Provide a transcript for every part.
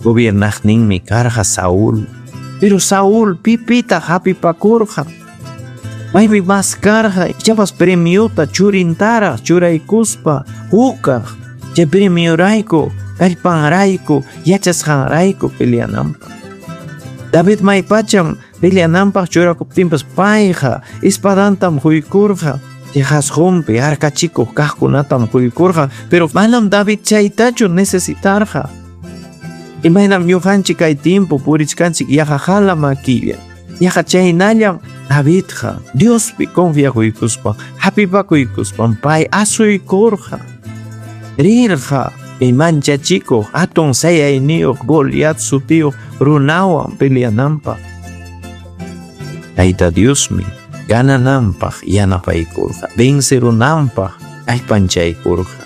Gobiernaqninmi karqa Saúl. Pero Saúl pipita hapipakurqa. Maypi mas karqa ichapas premiuta churintara churaykuspa hukaq. Chay premiurayku kallpanrayku yachasqanrayku peleananpaq. David maypacham peleananpaq churakuptinpas payqa espadantam huykurqa. Jasjumpi arcachikuq kaqkunatam huykurqa. Pero manam David chaytachu necesitarqa. Imaynam ñuqanchik kay tiempo purichkanchik yaqa hala maquilla. Yaqa chaynallam Davidqa Diospi confiakuykuspa hapipakuykuspan pay asuykurqa. Rirqa manchachikuq atun sayayniyuq Goliat sutiyuq runawan peleananpaq. Tayta Diosmi ganananpaq yanapaykurqa, vencerunanpaq kallpanchaykurqa.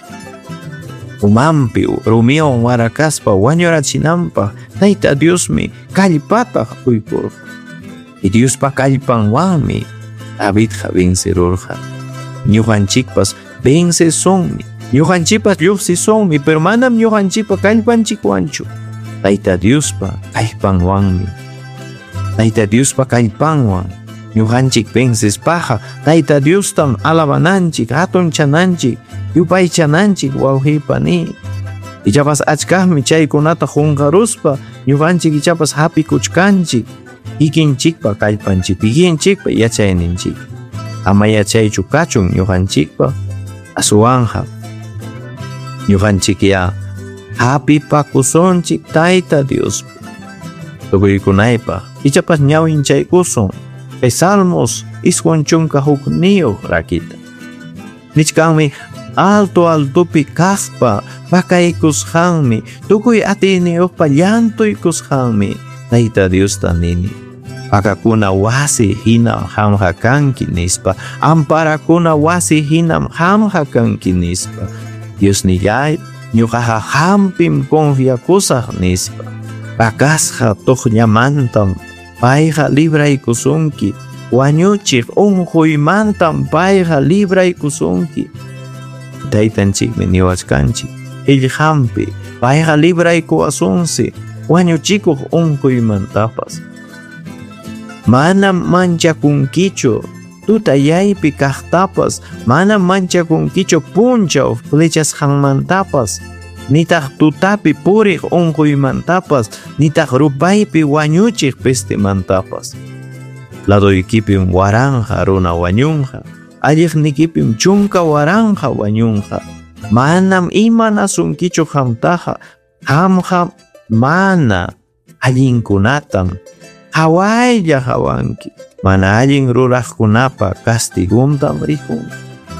Umanpi rumiwan warakaspa wañurachinanpaq Tayta Diosmi kallpata quykurqa. Y Diospa kallpanwanmi Davidqa vencerurqa. Ñuqanchikpas vencesonmi, ñuqanchikpas lluqsisonmi, pero manam ñuqanchikpa kallpanchikwanchu. Tayta Diospa kallpanwanmi. Tayta Diospa kallpanwan ñuqanchik vencespaqa Tayta Diostam alabananchik, hatunchananchik, yupaychananchik wawqipani. Ichapas achkaqmi chaykunata qunqaruspa ñuqanchik ichapas hapikuchkanchik ikinchikpa kallpanchik, ikinchikpa yachayninchik. Ama yachaychu kachun ñuqanchikpa asuwanja. Ñuqanchik ya hapipakusunchik Tayta Diospi. Tukuykunaypaq ichapas ñawinchaykusun kay Salmos isqun chunka hukniyuq rakita. Nichkanmi altupi kaqpa pakaykusqanmi, tukuy atiniyuqpa llantuykusqanmi Tayta Diosta nini. Pakakuna wasi hinam hamqa kanki nispa, amparakuna wasi hinam hamqa kanki nispa. Dios nillay ñuqaqa hampim confiakusaq nispa. Pakasqa tuqllamantam payqa libraykusunki, wañuchiq unquymantam payqa libraykusunki. Taytanchikmi niwachkanchik illhampi payqa libraykuwasunsi wañuchikuq unquymantapas. Manam manchakunkichu tutayaypi kaqtapas, manam manchakunkichu punchaw flechasqanmantapas, nitaq tutapi puriq unquymantapas, nitaq rupaypi wañuchiq pestemantapas. Ladoykipim waranja runa wañunqa, alliqnikipim chunka waranja wañunqa. Manam imanasunkichu qamtaqa, qamqa mana allinkunatam hawaylla hawanki, mana allin ruraqkunapa castigumtam rikun.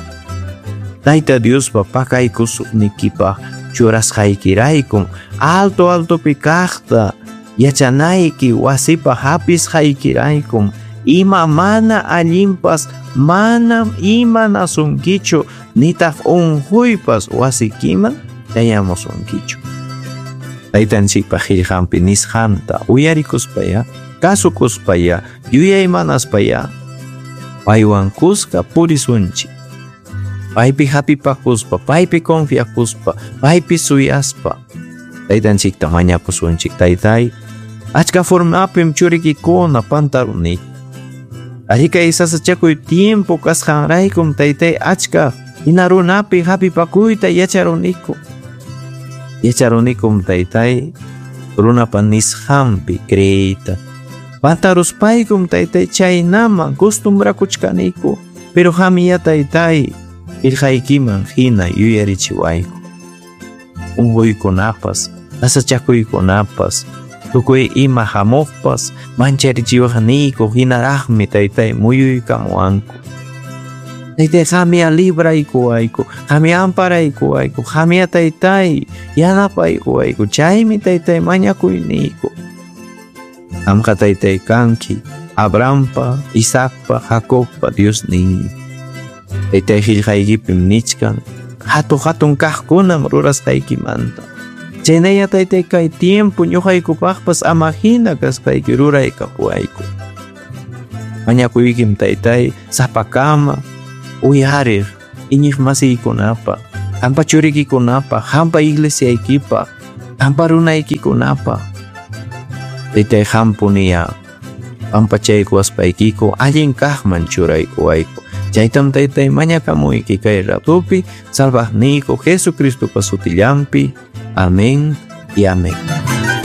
Tayta Diospa pakaykusuqnikipaq churasqaykiraykum altupi kaqta yachanayki wasipa hapisqaykiraykum ima mana allinpas manam imanasunkichu nitaq unquypas wasikiman chayamusunkichu. Taytanchikpa qillqanpi nisqanta uyarikuspaya, kasukuspaya, yuyaymanaspaya, paywan kuska purisunchik. Paypi hapipakuspa, paypi confiakuspa, paypi suyaspa. Taytanchikta mañapusunchik Taytay, achka formapim churikikuna pantarunik. Allika isasachakuy tiempo kasqanraykum Taytay achka hina runapi hapipakuyta yacharuniku. Yacharunikum Taytay runapa nisqanpi creita. Pantaruspaykum Taytay chaynaman costumbrakuchkaniku, pero hamiya Taytay illhaykiman hina yuyarichiwayku. Unquykunapas, asachakuykunapas, tukuy ima hamuqpas mancharichiwaqniyku hinaraqmi Taytay muyuykamuwanku. Taytay hamiya libraykuwayku, hamiya amparaykuwayku, hamiya Taytay yanapaykuwayku, chaymi Taytay mañakuyniyku. Qamqa Taytay kanki Abrahampa, Isaacpa, Jacobpa Dios ninmi. Taytay qillqaykipim nichkan hatun kaqkunam rurasqaykimanta. Chaynaya Taytay kay tiempo ñuqaykupaqpas ama hina kasqayki ruraykapuwayku. Mañakuykim Taytay sapakama uyariq iñiq masiykunapaq, qampa churikikunapaq, qampa iglesiaykipaq, amparunaykikunapa taytay hampuniya pampachaykuwaspaykiko allin kaqman churaykuwayku. Chaytam taytay mañakamuyki kay ratupi salvaqniyku Jesucristupa sutillampi. Amén y amén.